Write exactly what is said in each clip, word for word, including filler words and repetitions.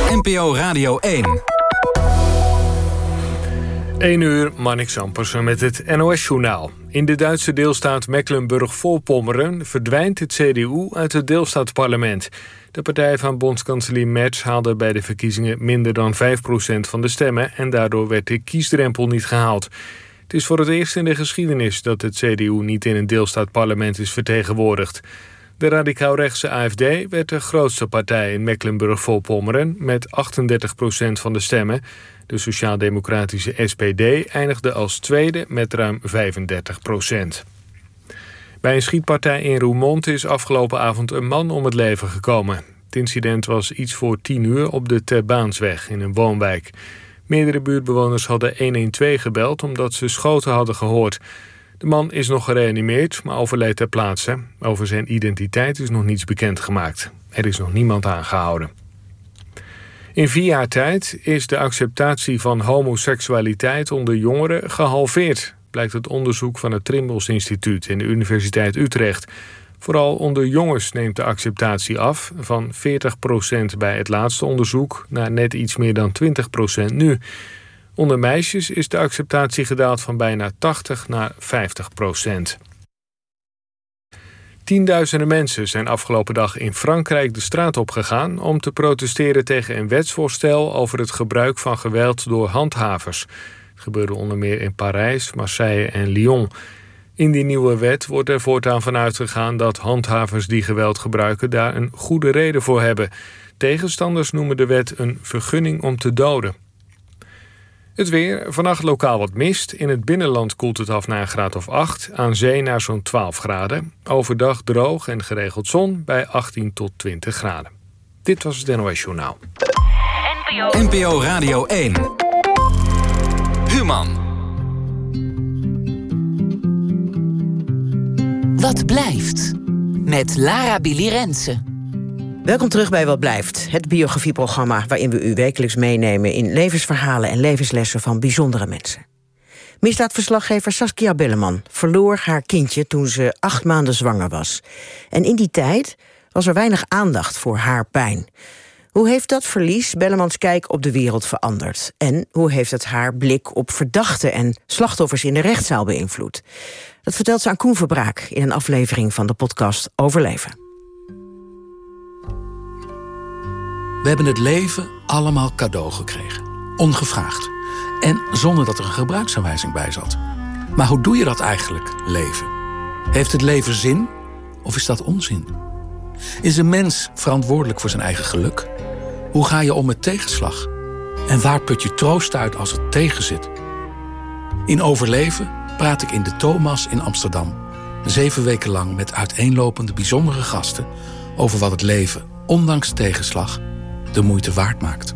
N P O Radio één. één uur, Marnix Ampersen met het N O S-journaal. In de Duitse deelstaat Mecklenburg-Vorpommern verdwijnt het C D U uit het deelstaatparlement. De partij van bondskanselier Merz haalde bij de verkiezingen minder dan vijf procent van de stemmen en daardoor werd de kiesdrempel niet gehaald. Het is voor het eerst in de geschiedenis dat het C D U niet in een deelstaatparlement is vertegenwoordigd. De radicaal-rechtse A F D werd de grootste partij in Mecklenburg-Vorpommern met achtendertig procent van de stemmen. De sociaal-democratische S P D eindigde als tweede met ruim vijfendertig procent. Bij een schietpartij in Roermond is afgelopen avond een man om het leven gekomen. Het incident was iets voor tien uur op de Ter Baansweg in een woonwijk. Meerdere buurtbewoners hadden honderdtwaalf gebeld omdat ze schoten hadden gehoord. De man is nog gereanimeerd, maar overleed ter plaatse. Over zijn identiteit is nog niets bekendgemaakt. Er is nog niemand aangehouden. In vier jaar tijd is de acceptatie van homoseksualiteit onder jongeren gehalveerd, blijkt uit onderzoek van het Trimbos Instituut en de Universiteit Utrecht. Vooral onder jongens neemt de acceptatie af, van veertig procent bij het laatste onderzoek naar net iets meer dan twintig procent nu. Onder meisjes is de acceptatie gedaald van bijna tachtig naar vijftig procent. Tienduizenden mensen zijn afgelopen dag in Frankrijk de straat opgegaan om te protesteren tegen een wetsvoorstel over het gebruik van geweld door handhavers. Het gebeurde onder meer in Parijs, Marseille en Lyon. In die nieuwe wet wordt er voortaan van uitgegaan dat handhavers die geweld gebruiken daar een goede reden voor hebben. Tegenstanders noemen de wet een vergunning om te doden. Het weer, vannacht lokaal wat mist. In het binnenland koelt het af naar een graad of acht. Aan zee naar zo'n twaalf graden. Overdag droog en geregeld zon bij achttien tot twintig graden. Dit was het N O S Journaal. N P O Radio één. Human. Wat blijft? Met Lara Billy Rensen. Welkom terug bij Wat Blijft, het biografieprogramma waarin we u wekelijks meenemen in levensverhalen en levenslessen van bijzondere mensen. Misdaadverslaggever Saskia Belleman verloor haar kindje toen ze acht maanden zwanger was. En in die tijd was er weinig aandacht voor haar pijn. Hoe heeft dat verlies Bellemans kijk op de wereld veranderd? En hoe heeft het haar blik op verdachten en slachtoffers in de rechtszaal beïnvloed? Dat vertelt ze aan Koen Verbraak in een aflevering van de podcast Overleven. We hebben het leven allemaal cadeau gekregen. Ongevraagd. En zonder dat er een gebruiksaanwijzing bij zat. Maar hoe doe je dat eigenlijk, leven? Heeft het leven zin of is dat onzin? Is een mens verantwoordelijk voor zijn eigen geluk? Hoe ga je om met tegenslag? En waar put je troost uit als het tegenzit? In Overleven praat ik in de Thomas in Amsterdam. Zeven weken lang met uiteenlopende bijzondere gasten over wat het leven, ondanks tegenslag, de moeite waard maakt.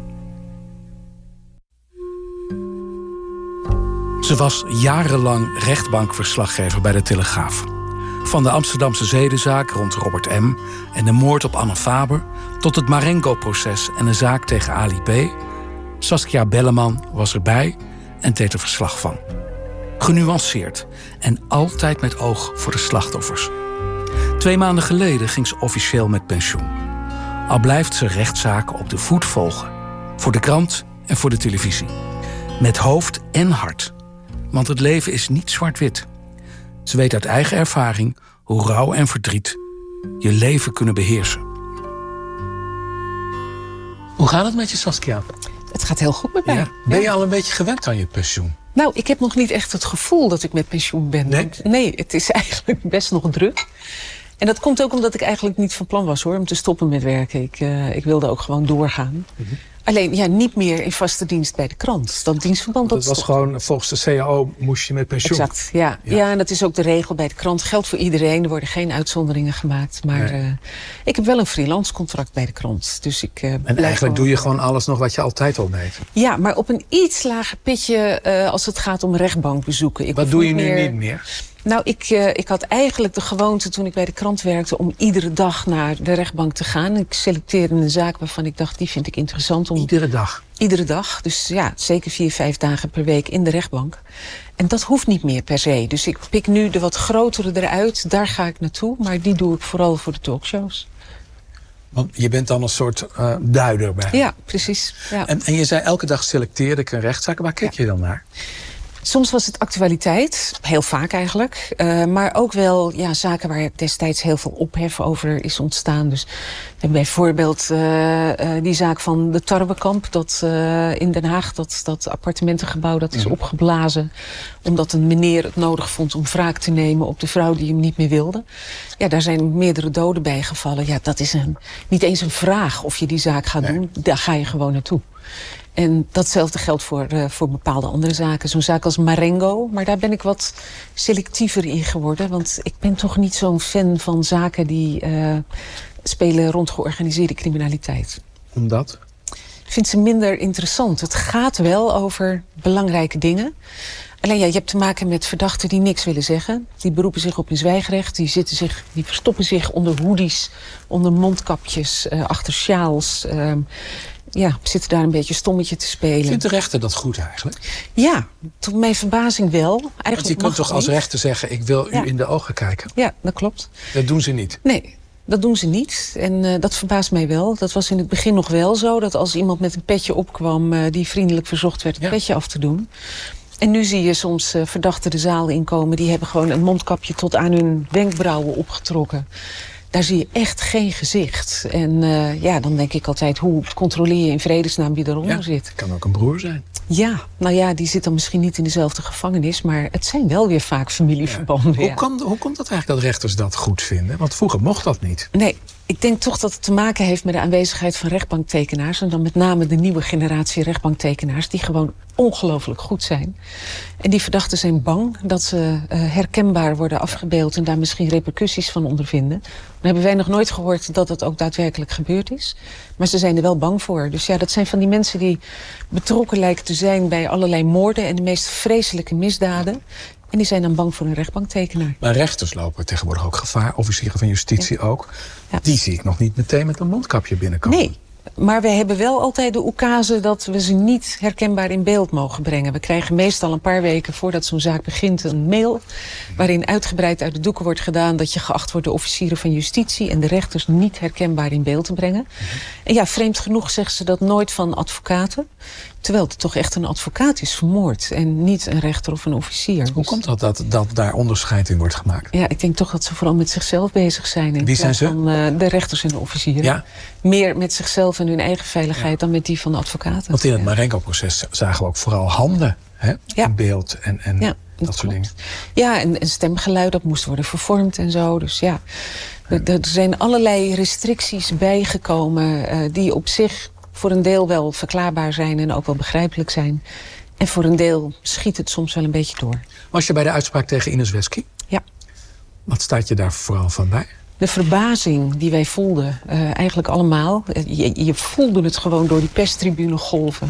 Ze was jarenlang rechtbankverslaggever bij de Telegraaf. Van de Amsterdamse zedenzaak rond Robert M. en de moord op Anne Faber tot het Marengo-proces en een zaak tegen Ali B. Saskia Belleman was erbij en deed er verslag van. Genuanceerd en altijd met oog voor de slachtoffers. Twee maanden geleden ging ze officieel met pensioen. Al blijft ze rechtszaken op de voet volgen. Voor de krant en voor de televisie. Met hoofd en hart. Want het leven is niet zwart-wit. Ze weet uit eigen ervaring hoe rouw en verdriet je leven kunnen beheersen. Hoe gaat het met je, Saskia? Het gaat heel goed met mij. Ja. Ben je al een beetje gewend aan je pensioen? Nou, ik heb nog niet echt het gevoel dat ik met pensioen ben. Nee? Nee, het is eigenlijk best nog druk. En dat komt ook omdat ik eigenlijk niet van plan was hoor, om te stoppen met werken. Ik, uh, ik wilde ook gewoon doorgaan. Mm-hmm. Alleen ja, niet meer in vaste dienst bij de krant. Dat dienstverband dat Dat was stopt. Gewoon, volgens de C A O moest je met pensioen. Exact, ja. ja. Ja, en dat is ook de regel bij de krant. Geldt voor iedereen, er worden geen uitzonderingen gemaakt. Maar nee. uh, ik heb wel een freelance contract bij de krant. Dus ik, uh, en eigenlijk gewoon... doe je gewoon alles nog wat je altijd al deed? Ja, maar op een iets lager pitje uh, als het gaat om rechtbankbezoeken. Ik wat doe je nu meer... niet meer? Nou, ik, uh, ik had eigenlijk de gewoonte toen ik bij de krant werkte om iedere dag naar de rechtbank te gaan. Ik selecteerde een zaak waarvan ik dacht, die vind ik interessant. Om... Iedere dag? Iedere dag. Dus ja, zeker vier, vijf dagen per week in de rechtbank. En dat hoeft niet meer per se. Dus ik pik nu de wat grotere eruit. Daar ga ik naartoe. Maar die doe ik vooral voor de talkshows. Want je bent dan een soort uh, duider bij. Ja, precies. Ja. En, en je zei elke dag selecteerde ik een rechtszaak. Waar keek ja. je dan naar? Soms was het actualiteit, heel vaak eigenlijk. Uh, maar ook wel ja, zaken waar destijds heel veel ophef over is ontstaan. Dus we hebben bijvoorbeeld uh, uh, die zaak van de Tarwekamp. Dat uh, in Den Haag, dat, dat appartementengebouw, dat is opgeblazen. Omdat een meneer het nodig vond om wraak te nemen op de vrouw die hem niet meer wilde. Ja, daar zijn meerdere doden bij gevallen. Ja, dat is een, niet eens een vraag of je die zaak gaat nee. doen. Daar ga je gewoon naartoe. En datzelfde geldt voor, uh, voor bepaalde andere zaken. Zo'n zaak als Marengo. Maar daar ben ik wat selectiever in geworden. Want ik ben toch niet zo'n fan van zaken die uh, spelen rond georganiseerde criminaliteit. Omdat? Ik vind ze minder interessant. Het gaat wel over belangrijke dingen. Alleen ja, je hebt te maken met verdachten die niks willen zeggen. Die beroepen zich op hun zwijgrecht. Die, zitten zich, die verstoppen zich onder hoodies, onder mondkapjes, uh, achter sjaals. Uh, Ja, zitten daar een beetje stommetje te spelen. Vindt de rechter dat goed eigenlijk? Ja, tot mijn verbazing wel. Eigenlijk Want je kunt toch als rechter zeggen, ik wil u ja. in de ogen kijken? Ja, dat klopt. Dat doen ze niet? Nee, dat doen ze niet. En uh, dat verbaast mij wel. Dat was in het begin nog wel zo. Dat als iemand met een petje opkwam, uh, die vriendelijk verzocht werd het ja. petje af te doen. En nu zie je soms uh, verdachten de zaal inkomen. Die hebben gewoon een mondkapje tot aan hun wenkbrauwen opgetrokken. Daar zie je echt geen gezicht. En uh, ja, dan denk ik altijd, hoe controleer je in vredesnaam wie eronder ja, zit? Het kan ook een broer zijn. Ja, nou ja, die zit dan misschien niet in dezelfde gevangenis. Maar het zijn wel weer vaak familieverbanden. Ja. Hoe, ja. kan, hoe komt dat eigenlijk dat rechters dat goed vinden? Want vroeger mocht dat niet. Nee, ik denk toch dat het te maken heeft met de aanwezigheid van rechtbanktekenaars. En dan met name de nieuwe generatie rechtbanktekenaars. Die gewoon ongelooflijk goed zijn. En die verdachten zijn bang dat ze uh, herkenbaar worden afgebeeld. En daar misschien repercussies van ondervinden. Dan hebben wij nog nooit gehoord dat het ook daadwerkelijk gebeurd is. Maar ze zijn er wel bang voor. Dus ja, dat zijn van die mensen die betrokken lijken te zijn bij allerlei moorden en de meest vreselijke misdaden. En die zijn dan bang voor een rechtbanktekenaar. Maar rechters lopen tegenwoordig ook gevaar. Officieren van justitie ja. ook. Ja. Die zie ik nog niet meteen met een mondkapje binnenkomen. Nee. Maar we hebben wel altijd de oekase dat we ze niet herkenbaar in beeld mogen brengen. We krijgen meestal een paar weken voordat zo'n zaak begint een mail waarin uitgebreid uit de doeken wordt gedaan dat je geacht wordt de officieren van justitie en de rechters niet herkenbaar in beeld te brengen. Mm-hmm. En ja, vreemd genoeg zeggen ze dat nooit van advocaten. Terwijl het toch echt een advocaat is vermoord en niet een rechter of een officier. Hoe komt dat, dat dat daar onderscheid in wordt gemaakt? Ja, ik denk toch dat ze vooral met zichzelf bezig zijn. In Wie zijn ze? Van uh, de rechters en de officieren. Ja? Meer met zichzelf en hun eigen veiligheid ja. dan met die van de advocaten. Want in het ja. Marengo-proces zagen we ook vooral handen hè? Ja. in beeld en, en ja, dat, dat soort dingen. Ja, en, en stemgeluid, dat moest worden vervormd en zo. Dus ja, ja. er zijn allerlei restricties bijgekomen uh, die op zich voor een deel wel verklaarbaar zijn en ook wel begrijpelijk zijn. En voor een deel schiet het soms wel een beetje door. Was je bij de uitspraak tegen Ines Wesky? Ja. Wat staat je daar vooral van bij? De verbazing die wij voelden, uh, eigenlijk allemaal. Je, je voelde het gewoon door die perstribune golven.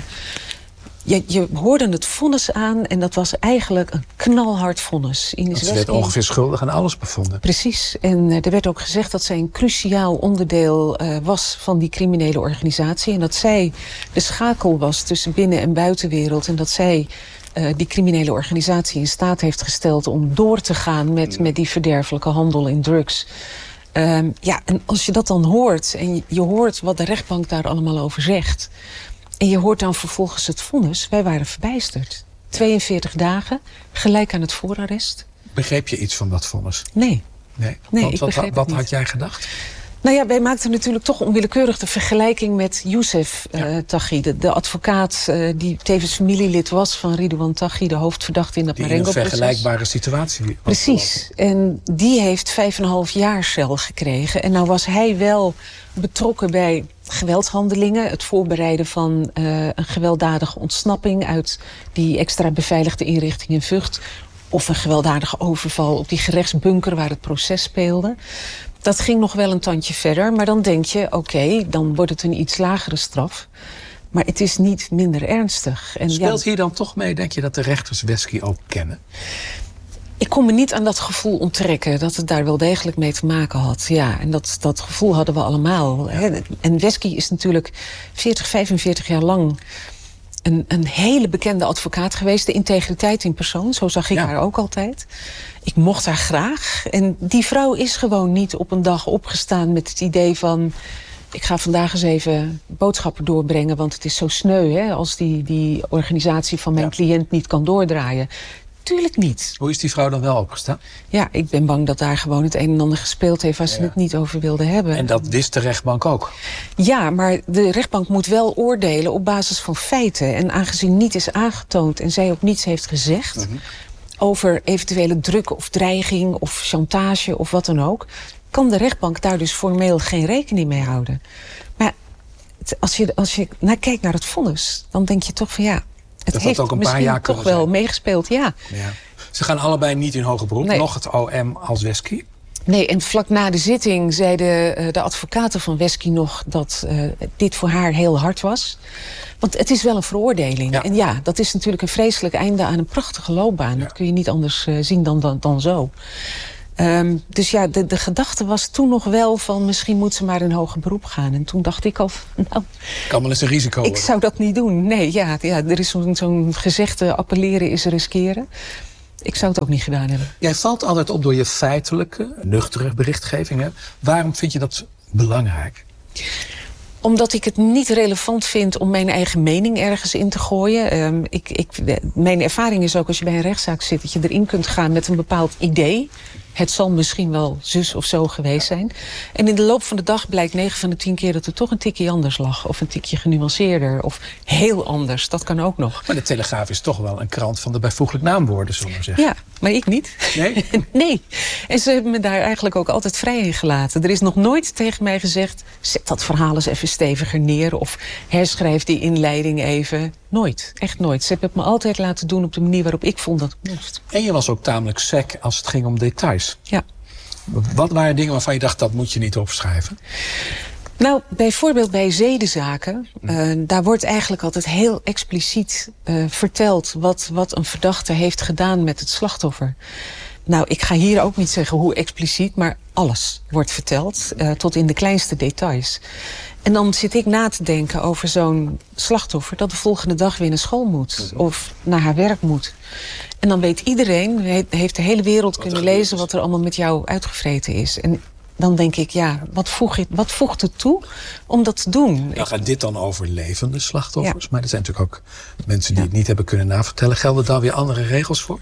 Je, je hoorde het vonnis aan en dat was eigenlijk een knalhard vonnis. Ines Wesky werd ongeveer schuldig aan alles bevonden. Precies. En uh, er werd ook gezegd dat zij een cruciaal onderdeel uh, was van die criminele organisatie. En dat zij de schakel was tussen binnen- en buitenwereld. En dat zij uh, die criminele organisatie in staat heeft gesteld om door te gaan met, met die verderfelijke handel in drugs. Um, ja, en als je dat dan hoort en je, je hoort wat de rechtbank daar allemaal over zegt. En je hoort dan vervolgens het vonnis. Wij waren verbijsterd. tweeënveertig dagen, gelijk aan het voorarrest. Begreep je iets van dat vonnis? Nee. Nee, nee Want, ik wat, begreep wat het had niet. jij gedacht? Nou ja, wij maakten natuurlijk toch onwillekeurig de vergelijking met Youssef uh, ja. Taghi. De, de advocaat uh, die tevens familielid was van Ridouan Taghi, de hoofdverdachte in dat Marengo-proces. Die in een vergelijkbare situatie was. Precies. En die heeft vijf en een half jaar cel gekregen. En nou was hij wel betrokken bij geweldshandelingen. Het voorbereiden van uh, een gewelddadige ontsnapping uit die extra beveiligde inrichting in Vught. Of een gewelddadige overval op die gerechtsbunker waar het proces speelde. Dat ging nog wel een tandje verder. Maar dan denk je, oké, okay, dan wordt het een iets lagere straf. Maar het is niet minder ernstig. En Speelt ja, hier dan toch mee, denk je, dat de rechters Wesky ook kennen? Ik kon me niet aan dat gevoel onttrekken dat het daar wel degelijk mee te maken had. Ja, en dat, dat gevoel hadden we allemaal. Ja. Hè. En Wesky is natuurlijk veertig, vijfenveertig jaar lang Een, een hele bekende advocaat geweest. De integriteit in persoon, zo zag ik ja. haar ook altijd. Ik mocht haar graag. En die vrouw is gewoon niet op een dag opgestaan met het idee van ik ga vandaag eens even boodschappen doorbrengen, want het is zo sneu, hè, als die, die organisatie van mijn ja. cliënt niet kan doordraaien. Tuurlijk niet. Hoe is die vrouw dan wel opgestaan? Ja, ik ben bang dat daar gewoon het een en ander gespeeld heeft waar ze ja. het niet over wilde hebben. En dat wist de rechtbank ook? Ja, maar de rechtbank moet wel oordelen op basis van feiten. En aangezien niet is aangetoond en zij ook niets heeft gezegd mm-hmm. over eventuele druk of dreiging of chantage of wat dan ook, kan de rechtbank daar dus formeel geen rekening mee houden. Maar als je, als je nou, kijkt naar het vonnis, dan denk je toch van ja, het dat heeft ook een paar jaar toch wel zijn. meegespeeld, ja. ja. Ze gaan allebei niet in hoger beroep, nee. nog het O M als Wesky. Nee, en vlak na de zitting zeiden uh, de advocaten van Wesky nog dat uh, dit voor haar heel hard was. Want het is wel een veroordeling. Ja. En ja, dat is natuurlijk een vreselijk einde aan een prachtige loopbaan. Ja. Dat kun je niet anders uh, zien dan, dan, dan zo. Um, dus ja, de, de gedachte was toen nog wel van misschien moet ze maar in hoger beroep gaan. En toen dacht ik al, nou, kan wel eens een risico ik worden. zou dat niet doen. Nee, ja, ja er is zo'n, zo'n gezegde, appelleren is riskeren. Ik zou het ook niet gedaan hebben. Jij valt altijd op door je feitelijke, nuchtere berichtgeving. Hè? Waarom vind je dat belangrijk? Omdat ik het niet relevant vind om mijn eigen mening ergens in te gooien. Um, ik, ik, mijn ervaring is ook als je bij een rechtszaak zit, dat je erin kunt gaan met een bepaald idee. Het zal misschien wel zus of zo geweest zijn. En in de loop van de dag blijkt negen van de tien keer dat het toch een tikje anders lag. Of een tikje genuanceerder. Of heel anders. Dat kan ook nog. Maar de Telegraaf is toch wel een krant van de bijvoeglijk naamwoorden, zullen we maar zeggen. Ja, maar ik niet. Nee? Nee. En ze hebben me daar eigenlijk ook altijd vrij in gelaten. Er is nog nooit tegen mij gezegd, zet dat verhaal eens even steviger neer. Of herschrijf die inleiding even. Nooit. Echt nooit. Ze hebben het me altijd laten doen op de manier waarop ik vond dat het moest. En je was ook tamelijk sec als het ging om details. Ja. Wat waren dingen waarvan je dacht, dat moet je niet opschrijven? Nou, bijvoorbeeld bij zedenzaken, uh, daar wordt eigenlijk altijd heel expliciet uh, verteld wat, wat een verdachte heeft gedaan met het slachtoffer. Nou, ik ga hier ook niet zeggen hoe expliciet, maar alles wordt verteld, uh, tot in de kleinste details. En dan zit ik na te denken over zo'n slachtoffer dat de volgende dag weer naar school moet. Of naar haar werk moet. En dan weet iedereen, heeft de hele wereld wat kunnen lezen wat er allemaal met jou uitgevreten is. En dan denk ik, ja, wat, voeg je, wat voegt het toe om dat te doen? Nou gaat dit dan over levende slachtoffers. Ja. Maar er zijn natuurlijk ook mensen die ja. het niet hebben kunnen navertellen. Gelden daar weer andere regels voor?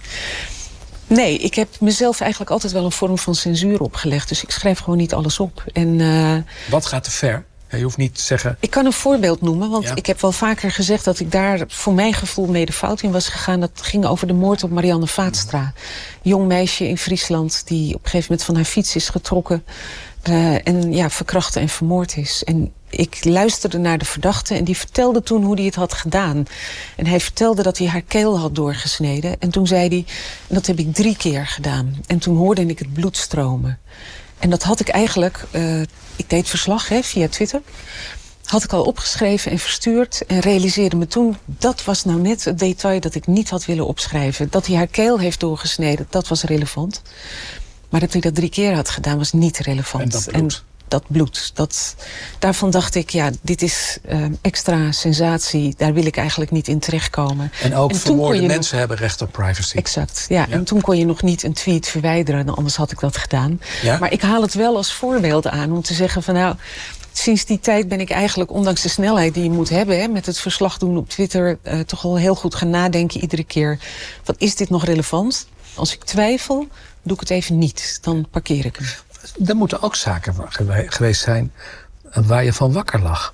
Nee, ik heb mezelf eigenlijk altijd wel een vorm van censuur opgelegd. Dus ik schrijf gewoon niet alles op. En, uh, wat gaat te ver? Ja, je hoeft niet te zeggen... Ik kan een voorbeeld noemen, want ja. ik heb wel vaker gezegd dat ik daar voor mijn gevoel mee de fout in was gegaan. Dat ging over de moord op Marianne Vaatstra. Jong meisje in Friesland die op een gegeven moment van haar fiets is getrokken. Uh, en ja, verkracht en vermoord is. En ik luisterde naar de verdachte en die vertelde toen hoe hij het had gedaan. En hij vertelde dat hij haar keel had doorgesneden. En toen zei hij, dat heb ik drie keer gedaan. En toen hoorde ik het bloed stromen. En dat had ik eigenlijk, uh, ik deed verslag hè, via Twitter. Had ik al opgeschreven en verstuurd. En realiseerde me toen, dat was nou net het detail dat ik niet had willen opschrijven. Dat hij haar keel heeft doorgesneden, dat was relevant. Maar dat hij dat drie keer had gedaan, was niet relevant. En dat bloed? En dat bloed. Dat, daarvan dacht ik, ja, dit is uh, extra sensatie. Daar wil ik eigenlijk niet in terechtkomen. En ook en vermoorde mensen nog... hebben recht op privacy. Exact, ja, ja. En toen kon je nog niet een tweet verwijderen. Anders had ik dat gedaan. Ja? Maar ik haal het wel als voorbeeld aan om te zeggen van nou... Sinds die tijd ben ik eigenlijk, ondanks de snelheid die je moet hebben... Hè, met het verslag doen op Twitter... Uh, toch wel heel goed gaan nadenken iedere keer. Wat is dit nog relevant? Als ik twijfel, doe ik het even niet. Dan parkeer ik hem. Er moeten ook zaken geweest zijn waar je van wakker lag.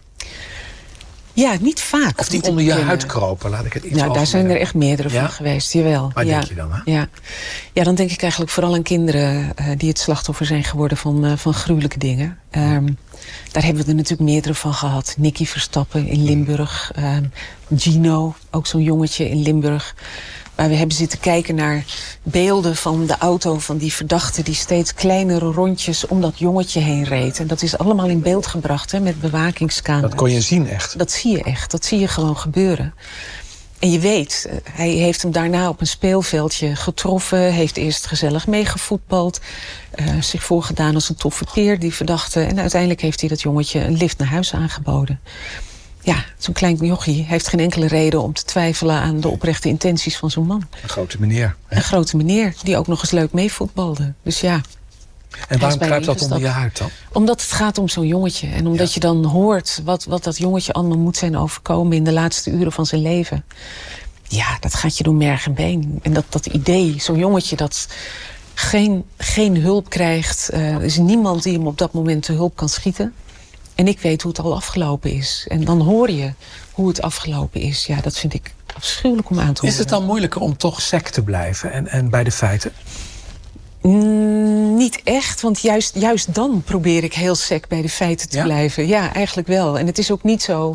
Ja, niet vaak. Of die onder je huid kropen, laat ik het iets Nou, daar zijn er echt meerdere ja? van geweest, jawel. Waar ja. denk je dan aan? Ja. ja, dan denk ik eigenlijk vooral aan kinderen... Uh, die het slachtoffer zijn geworden van, uh, van gruwelijke dingen. Um, daar hebben we er natuurlijk meerdere van gehad. Nicky Verstappen in Limburg. Um, Gino, ook zo'n jongetje in Limburg... Maar we hebben zitten kijken naar beelden van de auto van die verdachte... die steeds kleinere rondjes om dat jongetje heen reed. En dat is allemaal in beeld gebracht hè, met bewakingscamera's. Dat kon je zien echt? Dat zie je echt. Dat zie je gewoon gebeuren. En je weet, hij heeft hem daarna op een speelveldje getroffen... heeft eerst gezellig meegevoetbald... Uh, zich voorgedaan als een toffe peer, die verdachte... en uiteindelijk heeft hij dat jongetje een lift naar huis aangeboden... Ja, zo'n klein jochie heeft geen enkele reden om te twijfelen aan de oprechte intenties van zo'n man. Een grote meneer. Hè? Een grote meneer, die ook nog eens leuk meevoetbalde. Dus ja. En waarom kruipt dat onder je huid dan? Omdat het gaat om zo'n jongetje. En omdat ja. je dan hoort wat, wat dat jongetje allemaal moet zijn overkomen in de laatste uren van zijn leven. Ja, dat gaat je door merg en been. En dat, dat idee, zo'n jongetje dat geen, geen hulp krijgt. Uh, er is niemand die hem op dat moment te hulp kan schieten. En ik weet hoe het al afgelopen is. En dan hoor je hoe het afgelopen is. Ja, dat vind ik afschuwelijk om aan te horen. Is het dan moeilijker om toch sec te blijven en, en bij de feiten? Mm, niet echt, want juist, juist dan probeer ik heel sec bij de feiten te ja? blijven. Ja, eigenlijk wel. En het is ook niet zo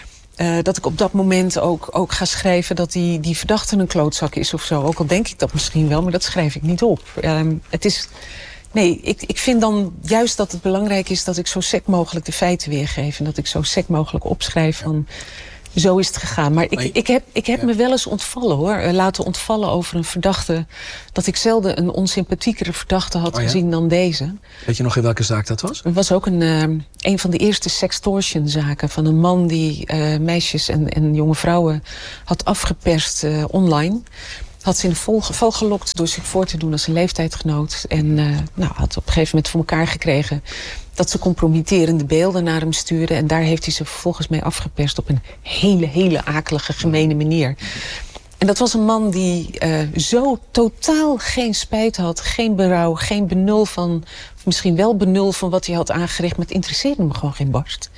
uh, dat ik op dat moment ook, ook ga schrijven dat die, die verdachte een klootzak is of zo. Ook al denk ik dat misschien wel, maar dat schrijf ik niet op. Um, het is... Nee, ik, ik vind dan juist dat het belangrijk is dat ik zo sec mogelijk de feiten weergeef. En dat ik zo sec mogelijk opschrijf van zo is het gegaan. Maar ik, ik heb, ik heb ja. me wel eens ontvallen hoor. Laten ontvallen over een verdachte. Dat ik zelden een onsympathiekere verdachte had oh, ja? gezien dan deze. Weet je nog in welke zaak dat was? Het was ook een, uh, een van de eerste sextortion zaken. Van een man die uh, meisjes en, en jonge vrouwen had afgeperst uh, online. Had ze in de val gelokt door zich voor te doen als een leeftijdgenoot. En uh, nou, had op een gegeven moment voor elkaar gekregen dat ze compromitterende beelden naar hem stuurde. En daar heeft hij ze vervolgens mee afgeperst op een hele, hele akelige, gemene manier. En dat was een man die uh, zo totaal geen spijt had, geen berouw, geen benul van, of misschien wel benul van wat hij had aangericht, maar het interesseerde hem gewoon geen barst.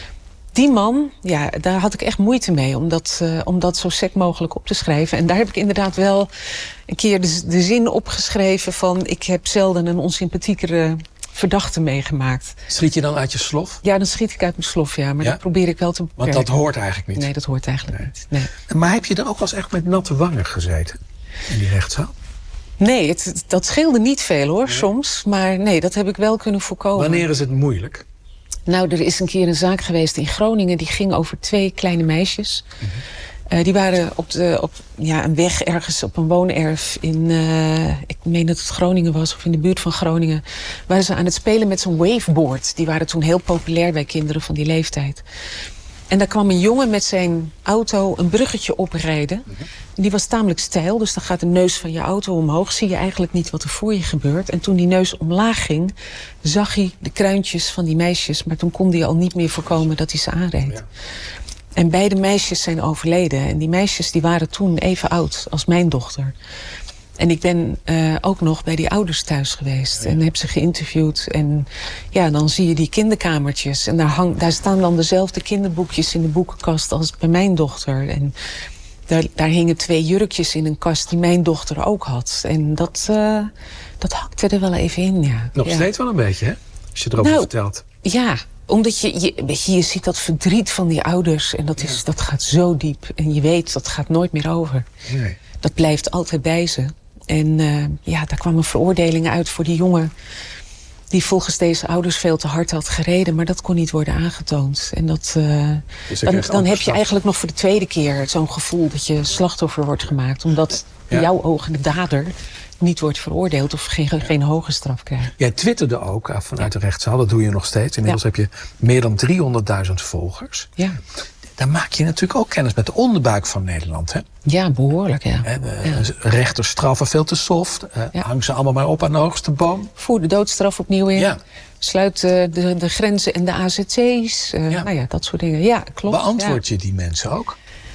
Die man, ja, daar had ik echt moeite mee om dat, uh, om dat zo sec mogelijk op te schrijven. En daar heb ik inderdaad wel een keer de, de zin opgeschreven van ik heb zelden een onsympathiekere verdachte meegemaakt. Schiet je dan uit je slof? Ja, dan schiet ik uit mijn slof, ja. Maar ja? dat probeer ik wel te beperken. Want dat hoort eigenlijk niet? Nee, dat hoort eigenlijk nee. niet. Nee. Maar heb je dan ook wel eens echt met natte wangen gezeten in die rechtszaal? Nee, het, dat scheelde niet veel hoor, nee. soms. Maar nee, dat heb ik wel kunnen voorkomen. Wanneer is het moeilijk? Nou, er is een keer een zaak geweest in Groningen. Die ging over twee kleine meisjes. Mm-hmm. Uh, die waren op, de, op ja, een weg ergens op een woonerf in... Uh, ik meen dat het Groningen was, of in de buurt van Groningen. Waren ze aan het spelen met zo'n waveboard. Die waren toen heel populair bij kinderen van die leeftijd. En daar kwam een jongen met zijn auto een bruggetje oprijden. Mm-hmm. En die was tamelijk steil, dus dan gaat de neus van je auto omhoog. Zie je eigenlijk niet wat er voor je gebeurt. En toen die neus omlaag ging, zag hij de kruintjes van die meisjes. Maar toen kon hij al niet meer voorkomen dat hij ze aanreed. Ja. En beide meisjes zijn overleden. En die meisjes die waren toen even oud als mijn dochter. En ik ben uh, ook nog bij die ouders thuis geweest. Ja. En heb ze geïnterviewd. En ja, dan zie je die kinderkamertjes. En daar, hang, daar staan dan dezelfde kinderboekjes in de boekenkast als bij mijn dochter. En daar, daar hingen twee jurkjes in een kast die mijn dochter ook had. En dat, uh, dat hakte er wel even in, ja. Nog ja. steeds wel een beetje, hè? Als je erover nou, vertelt. Ja, omdat je, je, weet je, je ziet dat verdriet van die ouders. En dat, is, ja. dat gaat zo diep. En je weet, dat gaat nooit meer over. Nee. Dat blijft altijd bij ze. En uh, ja, daar kwamen veroordelingen uit voor die jongen die volgens deze ouders veel te hard had gereden. Maar dat kon niet worden aangetoond. En dat, uh, dan dan heb je eigenlijk nog voor de tweede keer zo'n gevoel dat je slachtoffer wordt gemaakt. Omdat ja. in jouw ogen de dader niet wordt veroordeeld of geen, ja. geen hoge straf krijgt. Jij twitterde ook vanuit de rechtszaal, dat doe je nog steeds. Inmiddels ja. heb je meer dan driehonderdduizend volgers. Ja. Dan maak je natuurlijk ook kennis met de onderbuik van Nederland, hè? Ja, behoorlijk, ja. He, de ja. rechters straffen veel te soft. Uh, ja. Hang ze allemaal maar op aan de hoogste boom. Voer de doodstraf opnieuw in. Ja. Sluit uh, de, de grenzen en de A Z C's. Uh, ja. Nou ja, dat soort dingen. Ja, klopt. Beantwoord ja. je die mensen ook?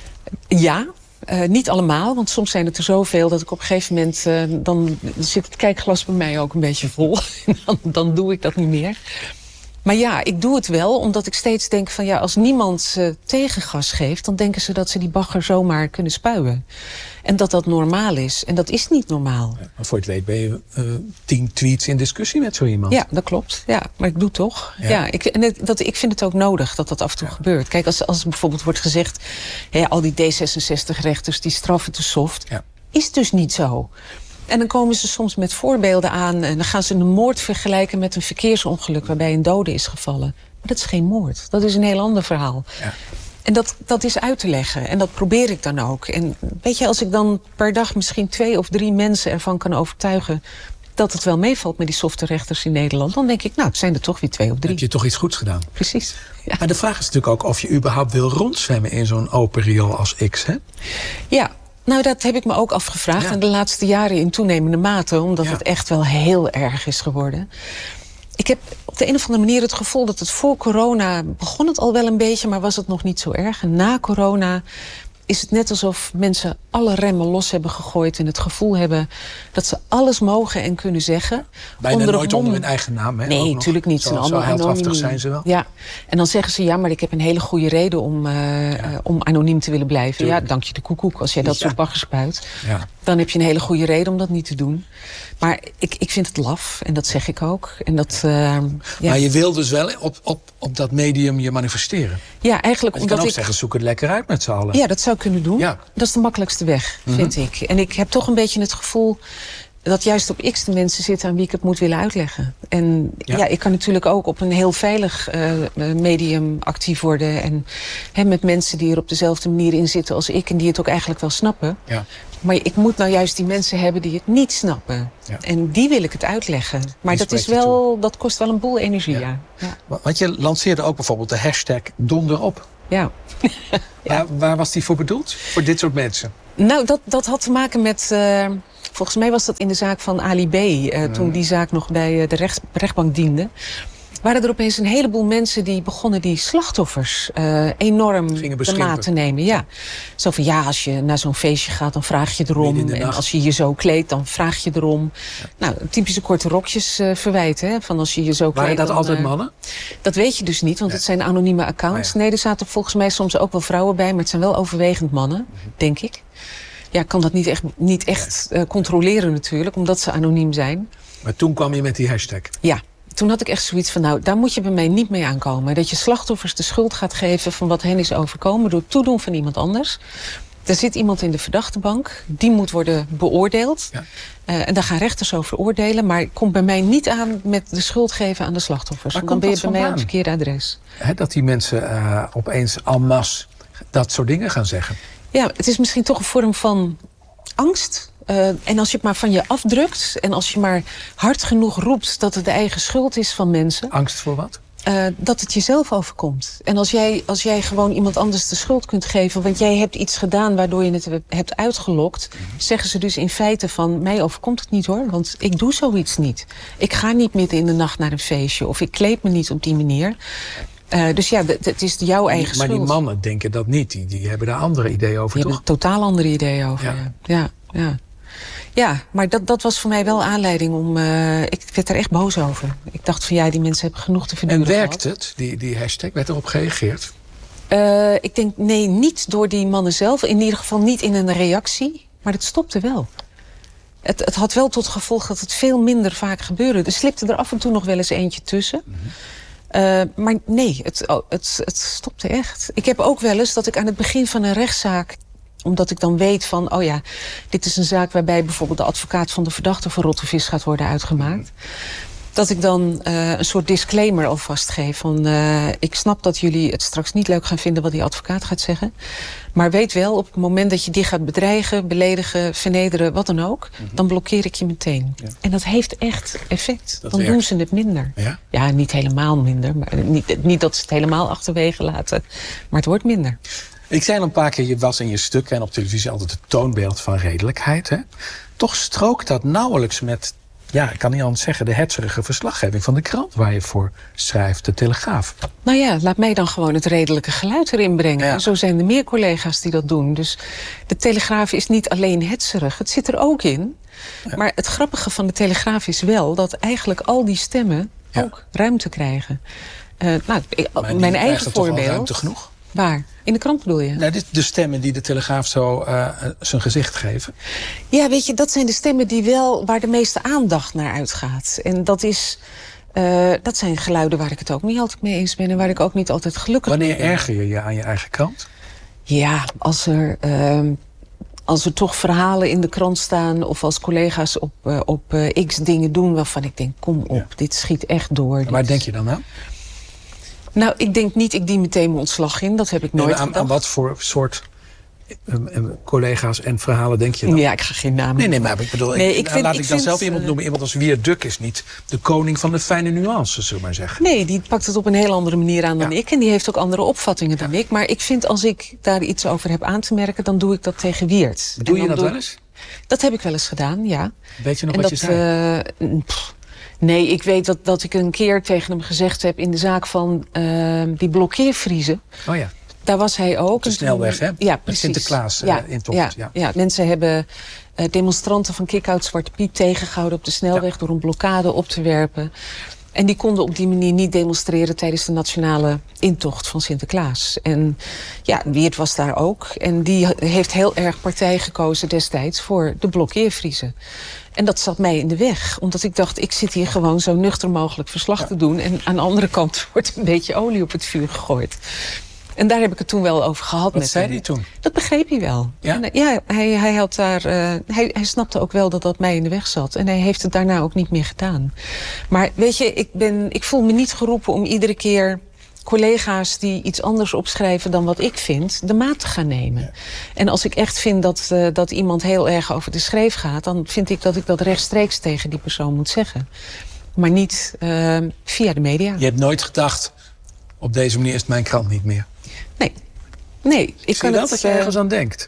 Ja. Uh, niet allemaal, want soms zijn het er zoveel dat ik op een gegeven moment... Uh, dan zit het kijkglas bij mij ook een beetje vol. dan, dan doe ik dat niet meer. Maar ja, ik doe het wel, omdat ik steeds denk van ja, als niemand uh, tegengas geeft, dan denken ze dat ze die bagger zomaar kunnen spuien. En dat dat normaal is. En dat is niet normaal. Ja, maar voor je het weet ben je uh, tien tweets in discussie met zo iemand. Ja, dat klopt. Ja, maar ik doe het toch. Ja. Ja, ik, en het, dat, ik vind het ook nodig dat dat af en toe ja. gebeurt. Kijk, als, als bijvoorbeeld wordt gezegd, ja, al die D zesenzestig-rechters die straffen te soft, ja. is dus niet zo. En dan komen ze soms met voorbeelden aan en dan gaan ze een moord vergelijken met een verkeersongeluk waarbij een dode is gevallen. Maar dat is geen moord. Dat is een heel ander verhaal. Ja. En dat, dat is uit te leggen. En dat probeer ik dan ook. En weet je, als ik dan per dag misschien twee of drie mensen ervan kan overtuigen dat het wel meevalt met die softe rechters in Nederland, dan denk ik, nou, het zijn er toch weer twee of drie. Heb je toch iets goeds gedaan? Precies. Ja. Maar de vraag is natuurlijk ook of je überhaupt wil rondzwemmen in zo'n open riool als X, hè? Ja. Nou, dat heb ik me ook afgevraagd. Ja. En de laatste jaren in toenemende mate. Omdat Ja. het echt wel heel erg is geworden. Ik heb op de een of andere manier het gevoel dat het voor corona... begon het al wel een beetje, maar was het nog niet zo erg. En na corona is het net alsof mensen alle remmen los hebben gegooid... en het gevoel hebben dat ze alles mogen en kunnen zeggen. Bijna onder nooit mom... onder hun eigen naam. Hè? Nee, natuurlijk niet. Ze zijn allemaal anoniem. zijn ze wel. Ja, en dan zeggen ze, ja, maar ik heb een hele goede reden om, uh, Ja. uh, om anoniem te willen blijven. Tuurlijk. Ja, dank je de koekoek. Als jij dat Ja. soort bagger spuit, Ja. dan heb je een hele goede reden om dat niet te doen. Maar ik, ik vind het laf, en dat zeg ik ook. En dat, uh, ja. Maar je wil dus wel op, op, op dat medium je manifesteren. ja, eigenlijk Want je omdat kan ook ik... zeggen, zoek het lekker uit met z'n allen. Ja, dat zou ik kunnen doen. Ja. Dat is de makkelijkste weg, vind ik. En ik heb toch een beetje het gevoel dat juist op X de mensen zitten aan wie ik het moet willen uitleggen. En Ja. ja, ik kan natuurlijk ook op een heel veilig uh, medium actief worden. En hè, met mensen die er op dezelfde manier in zitten als ik en die het ook eigenlijk wel snappen. Ja. Maar ik moet nou juist die mensen hebben die het niet snappen. Ja. En die wil ik het uitleggen. Maar Die dat, is spreek je wel, dat kost wel een boel energie, Ja. ja. Ja. Want je lanceerde ook bijvoorbeeld de hashtag donderop. ja. Ja. Waar was die voor bedoeld? Voor dit soort mensen? Nou, dat, dat had te maken met... Uh, volgens mij was dat in de zaak van Ali B. Uh, toen die zaak nog bij uh, de rechts, rechtbank diende. Waren er opeens een heleboel mensen die begonnen die slachtoffers uh, enorm Gingen de beschimpen. maat te nemen. Ja. Zo van, ja, als je naar zo'n feestje gaat, dan vraag je erom. Midden in de En nacht. als je je zo kleedt, dan vraag je erom. Ja. Nou, typische korte rokjes uh, verwijten. Hè? Van als je je zo kleedt... Waren dat dan, altijd uh, mannen? Dat weet je dus niet, want Nee. het zijn anonieme accounts. Oh ja. Nee, er zaten volgens mij soms ook wel vrouwen bij, maar het zijn wel overwegend mannen, denk ik. Ja, ik kan dat niet echt, niet echt uh, controleren natuurlijk, omdat ze anoniem zijn. Maar toen kwam je met die hashtag. Ja, toen had ik echt zoiets van, nou, daar moet je bij mij niet mee aankomen. Dat je slachtoffers de schuld gaat geven van wat hen is overkomen door het toedoen van iemand anders. Er zit iemand in de verdachtebank, die moet worden beoordeeld. Ja. Uh, en daar gaan rechters over oordelen. Maar komt bij mij niet aan met de schuld geven aan de slachtoffers. Waar Want dan komt ben je dat bij mij op het vandaan? verkeerde adres. Hè, dat die mensen uh, opeens en masse dat soort dingen gaan zeggen. Ja, het is misschien toch een vorm van angst. Uh, en als je het maar van je afdrukt en als je maar hard genoeg roept dat het de eigen schuld is van mensen, Angst voor wat? uh, dat het jezelf overkomt. En als jij, als jij gewoon iemand anders de schuld kunt geven, want jij hebt iets gedaan waardoor je het hebt uitgelokt, zeggen ze dus in feite van, mij overkomt het niet hoor, want ik doe zoiets niet. Ik ga niet midden in de nacht naar een feestje of ik kleed me niet op die manier. Uh, dus ja, het is jouw eigen Maar schuld. die mannen denken dat niet. Die, die hebben daar andere ideeën over, Die toch? hebben een totaal andere ideeën over. Ja. Ja, ja. ja. ja maar dat, dat was voor mij wel aanleiding om... Uh, ik werd er echt boos over. Ik dacht van ja, die mensen hebben genoeg te verduren En werkt gehad. het, die, die hashtag? Werd erop gereageerd? Uh, ik denk nee, niet door die mannen zelf. In ieder geval niet in een reactie. Maar het stopte wel. Het, het had wel tot gevolg dat het veel minder vaak gebeurde. Er slipte er af en toe nog wel eens eentje tussen. Mm-hmm. Uh, maar nee, het, oh, het, het stopte echt. Ik heb ook wel eens dat ik aan het begin van een rechtszaak, omdat ik dan weet van, oh ja, dit is een zaak waarbij bijvoorbeeld de advocaat van de verdachte voor rotte vis gaat worden uitgemaakt. Dat ik dan uh, een soort disclaimer alvast geef van, uh, ik snap dat jullie het straks niet leuk gaan vinden wat die advocaat gaat zeggen. Maar weet wel, op het moment dat je die gaat bedreigen, beledigen, vernederen, wat dan ook, mm-hmm. dan blokkeer ik je meteen. Ja. En dat heeft echt effect. Dat dan werkt. doen ze het minder. Ja? Ja, niet helemaal minder. Maar niet, niet dat ze het helemaal achterwege laten. Maar het wordt minder. Ik zei al een paar keer, je was in je stukken en op televisie altijd het toonbeeld van redelijkheid. Hè? Toch strookt dat nauwelijks met, ja, ik kan niet anders zeggen, de hetserige verslaggeving van de krant waar je voor schrijft, de Telegraaf. Nou ja, laat mij dan gewoon het redelijke geluid erin brengen. Ja. En zo zijn er meer collega's die dat doen. Dus de Telegraaf is niet alleen hetserig, het zit er ook in. Ja. Maar het grappige van de Telegraaf is wel dat eigenlijk al die stemmen ja. ook ruimte krijgen. Uh, nou, maar mijn eigen voorbeeld. Toch al ruimte genoeg? Waar? In de krant bedoel je? Nou, dit, de stemmen die de Telegraaf zo uh, zijn gezicht geven. Ja, weet je, dat zijn de stemmen die wel, waar de meeste aandacht naar uitgaat. En dat is, uh, dat zijn geluiden waar ik het ook niet altijd mee eens ben en waar ik ook niet altijd gelukkig Wanneer mee ben. Wanneer erger je je aan je eigen krant? Ja, als er, uh, als er toch verhalen in de krant staan of als collega's op, uh, op uh, x dingen doen waarvan ik denk, kom op, ja. dit schiet echt door. En waar dit... denk je dan aan? Nou, ik denk niet, ik dien meteen mijn ontslag in. Dat heb ik nooit nee, aan, gedacht. aan wat voor soort uh, uh, collega's en verhalen denk je dan? Ja, ik ga geen namen Nee, nee, maar ik bedoel, nee, ik, ik nou, vind, laat ik, ik dan vind, zelf iemand uh, noemen. Iemand als Wierduk is niet de koning van de fijne nuances, zullen we maar zeggen. Nee, die pakt het op een heel andere manier aan dan Ja. ik. En die heeft ook andere opvattingen dan Ja. ik. Maar ik vind als ik daar iets over heb aan te merken, dan doe ik dat tegen Wierd. Doe En je dan dat wel eens? Dat heb ik wel eens gedaan, ja. Weet je nog En wat dat, je zei? uh, pff, nee, ik weet dat, dat ik een keer tegen hem gezegd heb in de zaak van uh, die blokkeervriezen. Oh ja. Daar was hij ook. De En snelweg, toen, hè? Ja, Met precies. Sinterklaas uh, ja, intocht. Ja, Ja. ja, mensen hebben uh, demonstranten van Kick-Out Zwarte Piet tegengehouden op de snelweg Ja. door een blokkade op te werpen. En die konden op die manier niet demonstreren tijdens de nationale intocht van Sinterklaas. En ja, Wierd was daar ook. En die heeft heel erg partij gekozen destijds voor de blokkeervriezen. En dat zat mij in de weg. Omdat ik dacht, ik zit hier gewoon zo nuchter mogelijk verslag ja. te doen. En aan de andere kant wordt een beetje olie op het vuur gegooid. En daar heb ik het toen wel over gehad. Wat met zei hem. hij toen? Dat begreep hij wel. Ja? En, ja, hij, hij, had daar, uh, hij, hij snapte ook wel dat dat mij in de weg zat. En hij heeft het daarna ook niet meer gedaan. Maar weet je, ik, ben, ik voel me niet geroepen om iedere keer collega's die iets anders opschrijven dan wat ik vind, de maat te gaan nemen. Ja. En als ik echt vind dat, uh, dat iemand heel erg over de schreef gaat, dan vind ik dat ik dat rechtstreeks tegen die persoon moet zeggen. Maar niet uh, via de media. Je hebt nooit gedacht, op deze manier is het mijn krant niet meer. Nee. Nee, ik Zie kan je wel het, dat je uh, ergens aan denkt?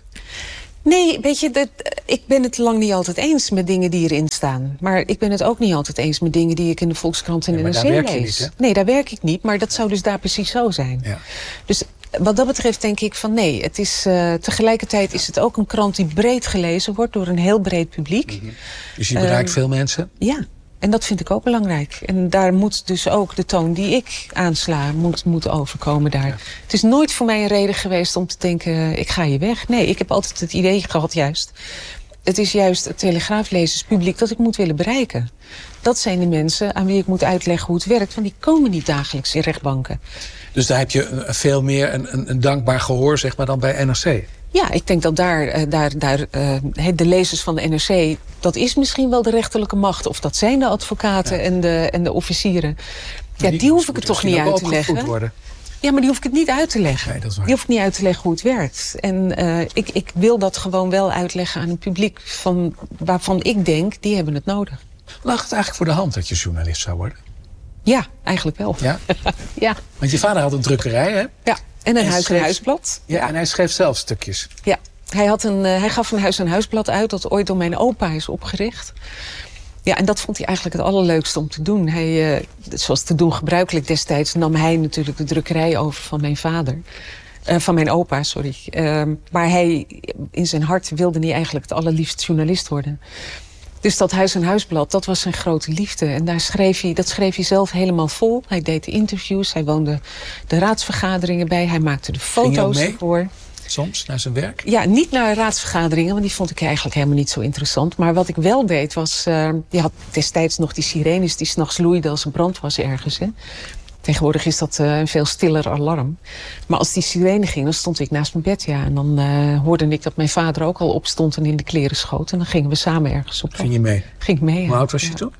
Nee, weet je, dat, ik ben het lang niet altijd eens met dingen die erin staan. Maar ik ben het ook niet altijd eens met dingen die ik in de Volkskrant en ja, in de N R C lees. Daar werk je lees. niet, hè? Nee, daar werk ik niet, maar dat zou dus daar precies zo zijn. Ja. Dus wat dat betreft denk ik van nee, het is, uh, tegelijkertijd is het ook een krant die breed gelezen wordt door een heel breed publiek. Mm-hmm. Dus je bereikt uh, veel mensen? Ja. En dat vind ik ook belangrijk. En daar moet dus ook de toon die ik aansla, moet, moet overkomen daar. Ja. Het is nooit voor mij een reden geweest om te denken, ik ga hier weg. Nee, ik heb altijd het idee gehad juist. Het is juist het Telegraaflezerspubliek dat ik moet willen bereiken. Dat zijn de mensen aan wie ik moet uitleggen hoe het werkt. Want die komen niet dagelijks in rechtbanken. Dus daar heb je veel meer een, een, een dankbaar gehoor, zeg maar, dan bij N R C? Ja, ik denk dat daar, daar, daar uh, de lezers van de N R C, dat is misschien wel de rechterlijke macht. Of dat zijn de advocaten ja. en, de, en de officieren. Ja, die, die hoef ik het toch niet uit te leggen. Worden. Ja, maar die hoef ik het niet uit te leggen. Nee, dat is waar. Die hoef ik niet uit te leggen hoe het werkt. En uh, ik, ik wil dat gewoon wel uitleggen aan een publiek van, waarvan ik denk, die hebben het nodig. Lag het eigenlijk voor de hand dat je journalist zou worden? Ja, eigenlijk wel. Ja? Ja. Want je vader had een drukkerij, hè? Ja, en een en huis- schreef... en huisblad. Ja, ja, en hij schreef zelf stukjes. Ja, hij, had een, uh, hij gaf een huis- en huisblad uit dat ooit door mijn opa is opgericht. Ja, en dat vond hij eigenlijk het allerleukste om te doen. Hij, uh, zoals te doen gebruikelijk destijds, nam hij natuurlijk de drukkerij over van mijn vader. Uh, van mijn opa, sorry. Uh, maar hij, in zijn hart wilde hij eigenlijk het allerliefst journalist worden. Dus dat Huis- en Huisblad, dat was zijn grote liefde. En daar schreef hij, dat schreef hij zelf helemaal vol. Hij deed de interviews, hij woonde de raadsvergaderingen bij. Hij maakte de foto's ervoor. Soms, naar zijn werk? Ja, niet naar raadsvergaderingen, want die vond ik eigenlijk helemaal niet zo interessant. Maar wat ik wel deed was, uh, je had destijds nog die sirenes die 's nachts loeiden als er brand was ergens. Hè. Tegenwoordig is dat uh, een veel stiller alarm. Maar als die sirene ging, dan stond ik naast mijn bed. Ja, en dan uh, hoorde ik dat mijn vader ook al opstond en in de kleren schoot. En dan gingen we samen ergens op. Ging je mee? Ging ik mee, ja. Hoe oud was je ja. toen?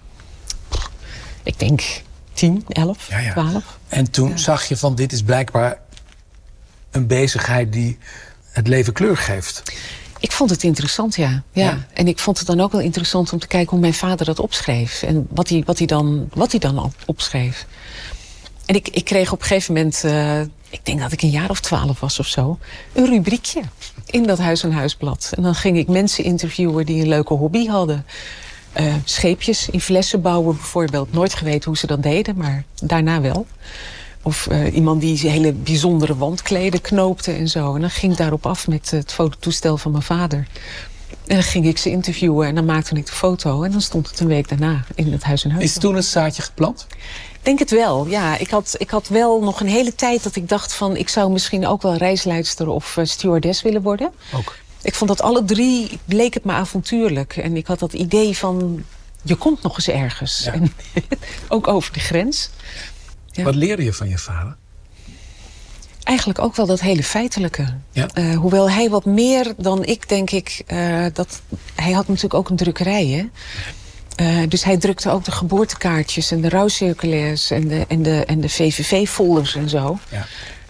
Ik denk tien, elf, ja, ja. twaalf. En toen ja. zag je van, dit is blijkbaar een bezigheid die het leven kleur geeft. Ik vond het interessant, ja. ja. ja. En ik vond het dan ook wel interessant om te kijken hoe mijn vader dat opschreef. En wat hij, wat hij, dan, wat hij dan op, opschreef. En ik, ik kreeg op een gegeven moment, uh, ik denk dat ik een jaar of twaalf was of zo, een rubriekje in dat Huis- en Huisblad. En dan ging ik mensen interviewen die een leuke hobby hadden. Uh, scheepjes in flessen bouwen bijvoorbeeld. Nooit geweten hoe ze dat deden, maar daarna wel. Of uh, iemand die hele bijzondere wandkleden knoopte en zo. En dan ging ik daarop af met het fototoestel van mijn vader. En dan ging ik ze interviewen en dan maakte ik de foto. En dan stond het een week daarna in het Huis- en Huisblad. Is toen een zaadje geplant? Ik denk het wel, ja. Ik had, ik had wel nog een hele tijd dat ik dacht van, ik zou misschien ook wel reisleidster of uh, stewardess willen worden. Ook. Ik vond dat alle drie, bleek het me avontuurlijk. En ik had dat idee van, je komt nog eens ergens. Ja. En ook over de grens. Ja. Wat leerde je van je vader? Eigenlijk ook wel dat hele feitelijke. Ja. Uh, hoewel hij wat meer dan ik, denk ik... Uh, dat, hij had natuurlijk ook een drukkerij, hè? Uh, dus hij drukte ook de geboortekaartjes en de rouwcirculaires en de, en de, en de V V V-folders en zo. Ja.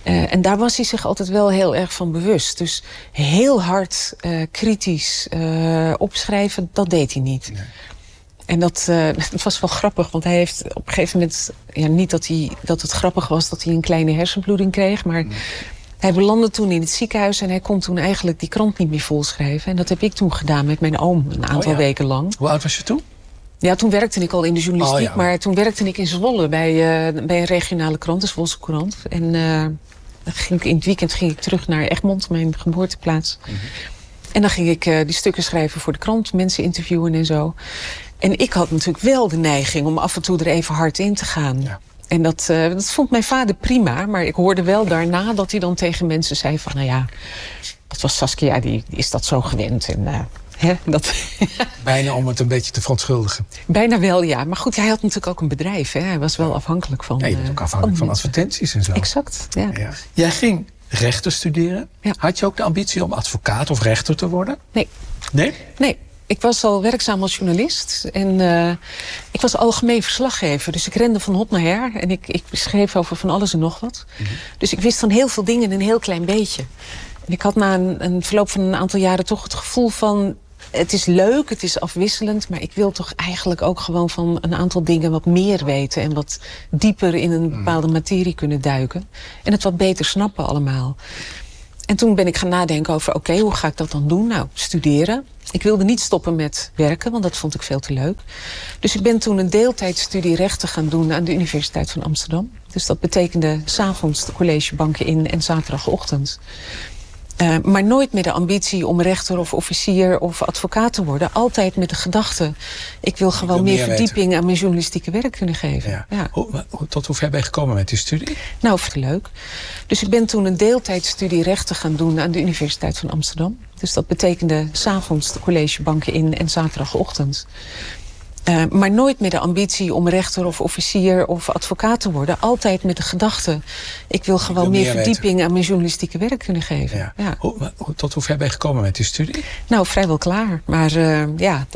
Uh, en daar was hij zich altijd wel heel erg van bewust. Dus heel hard, uh, kritisch uh, opschrijven, dat deed hij niet. Nee. En dat, uh, dat was wel grappig, want hij heeft op een gegeven moment... Ja, niet dat, hij, dat het grappig was dat hij een kleine hersenbloeding kreeg... maar nee. Hij belandde toen in het ziekenhuis... en hij kon toen eigenlijk die krant niet meer volschrijven. En dat heb ik toen gedaan met mijn oom, een aantal oh ja. weken lang. Hoe oud was je toen? Ja, toen werkte ik al in de journalistiek... Oh ja. maar toen werkte ik in Zwolle bij, uh, bij een regionale krant, de Zwolse Courant. En uh, dan ging ik, in het weekend ging ik terug naar Egmond, mijn geboorteplaats. Mm-hmm. En dan ging ik uh, die stukken schrijven voor de krant, mensen interviewen en zo... En ik had natuurlijk wel de neiging om af en toe er even hard in te gaan. Ja. En dat, uh, dat vond mijn vader prima. Maar ik hoorde wel daarna dat hij dan tegen mensen zei van... nou ja, dat was Saskia, die, die is dat zo gewend. En, uh, hè, dat Bijna om het een beetje te verontschuldigen. Bijna wel, ja. Maar goed, hij had natuurlijk ook een bedrijf. Hè. Hij was wel afhankelijk van... Ja, je bent ook afhankelijk van, van advertenties en zo. Exact, ja. ja. Jij ging rechten studeren. Ja. Had je ook de ambitie om advocaat of rechter te worden? Nee. Nee? Nee. Ik was al werkzaam als journalist en uh, ik was algemeen verslaggever. Dus ik rende van hot naar her en ik, ik schreef over van alles en nog wat. Mm-hmm. Dus ik wist van heel veel dingen een heel klein beetje. En ik had na een, een verloop van een aantal jaren toch het gevoel van... het is leuk, het is afwisselend, maar ik wil toch eigenlijk ook gewoon van een aantal dingen wat meer weten... en wat dieper in een bepaalde materie kunnen duiken. En het wat beter snappen allemaal. En toen ben ik gaan nadenken over, oké, okay, hoe ga ik dat dan doen? Nou, studeren. Ik wilde niet stoppen met werken, want dat vond ik veel te leuk. Dus ik ben toen een deeltijdstudie rechten gaan doen aan de Universiteit van Amsterdam. Dus dat betekende 's avonds de collegebanken in en zaterdagochtend. Uh, maar nooit met de ambitie om rechter of officier of advocaat te worden. Altijd met de gedachte, ik wil gewoon ik wil meer, meer verdieping aan mijn journalistieke werk kunnen geven. Ja. Ja. Hoe, tot hoe ver ben je gekomen met die studie? Nou, veel leuk. Dus ik ben toen een deeltijdstudie rechten gaan doen aan de Universiteit van Amsterdam. Dus dat betekende 's avonds de collegebanken in en zaterdagochtend. Uh, maar nooit met de ambitie om rechter of officier of advocaat te worden. Altijd met de gedachte, ik wil gewoon ik wil meer, meer verdieping weten. aan mijn journalistieke werk kunnen geven. Ja. Ja. Hoe, tot hoe ver ben je gekomen met die studie? Nou, vrijwel klaar. Maar uh, ja...